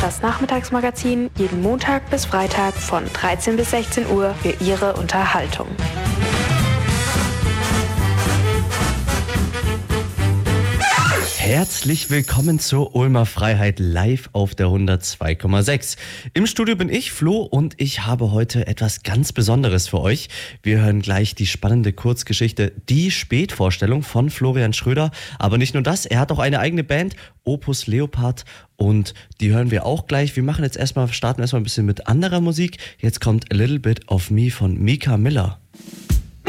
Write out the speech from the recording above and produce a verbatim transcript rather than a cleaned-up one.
Das Nachmittagsmagazin jeden Montag bis Freitag von dreizehn bis sechzehn Uhr für Ihre Unterhaltung. Herzlich willkommen zur Ulmer Freiheit live auf der hundertzwei Komma sechs. Im Studio bin ich, Flo, und ich habe heute etwas ganz Besonderes für euch. Wir hören gleich die spannende Kurzgeschichte Die Spätvorstellung von Florian Schröder. Aber nicht nur das, er hat auch eine eigene Band, Opus Leopard, und die hören wir auch gleich. Wir machen jetzt erstmal, starten erstmal ein bisschen mit anderer Musik. Jetzt kommt A Little Bit of Me von Mika Miller.